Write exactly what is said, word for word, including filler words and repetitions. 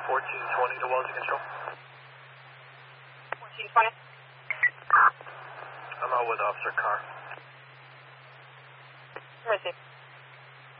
fourteen twenty to Wellesley Control. fourteen twenty. I'm out with Officer Carr. Where is he?